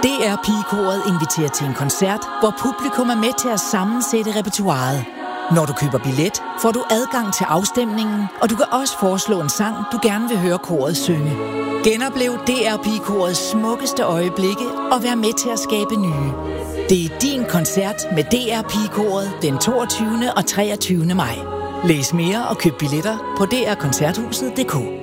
DR Pigekoret inviterer til en koncert, hvor publikum er med til at sammensætte repertoiret. Når du køber billet, får du adgang til afstemningen, og du kan også foreslå en sang, du gerne vil høre koret synge. Genoplev DR Pigekorets smukkeste øjeblikke og vær med til at skabe nye. Det er din koncert med DR Pigekoret den 22. og 23. maj. Læs mere og køb billetter på drkoncerthuset.dk.